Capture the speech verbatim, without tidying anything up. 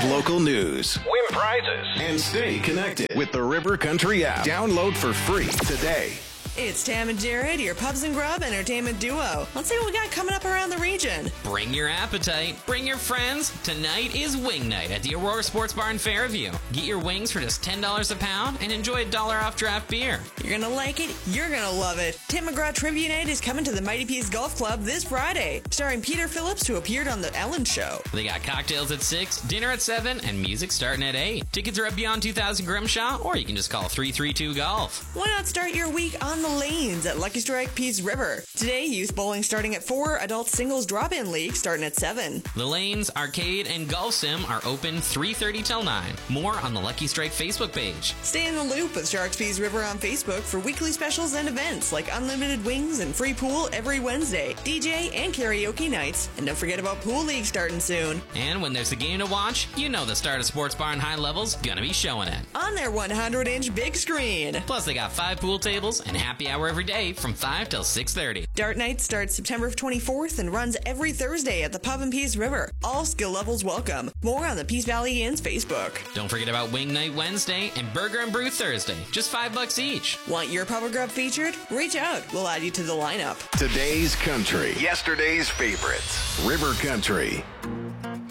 with local news. Win prizes. And stay connected with the River Country app. Download for free today. It's Tam and Jared, your Pubs and Grub entertainment duo. Let's see what we got coming up around the region. Bring your appetite. Bring your friends. Tonight is Wing Night at the Aurora Sports Bar in Fairview. Get your wings for just ten dollars a pound and enjoy a dollar off draft beer. You're going to like it. You're going to love it. Tim McGraw Trivia Night is coming to the Mighty Peas Golf Club this Friday, starring Peter Phillips, who appeared on The Ellen Show. They got cocktails at six, dinner at seven, and music starting at eight. Tickets are at Beyond two thousand Grimshaw, or you can just call three three two golf. Why not start your week on the lanes at Lucky Strike Peace River? Today, youth bowling starting at four, adult singles drop-in league starting at seven. The lanes, arcade, and golf sim are open three thirty till nine. More on the Lucky Strike Facebook page. Stay in the loop with Sharks Peas River on Facebook for weekly specials and events like unlimited wings and free pool every Wednesday, D J and karaoke nights, and don't forget about Pool League starting soon. And when there's a game to watch, you know the Stardust Sports Bar in High Level's gonna be showing it on their one hundred inch big screen. Plus, they got five pool tables and happy hour every day from five till six thirty. Dart Night starts September twenty-fourth and runs every Thursday at the Pub and Peace River. All skill levels welcome. More on the Peace Valley Inn's Facebook. Don't forget about Wing Night Wednesday and Burger and Brew Thursday. Just five bucks each. Want your Pub or Grub featured? Reach out. We'll add you to the lineup. Today's country. Yesterday's favorites. River Country.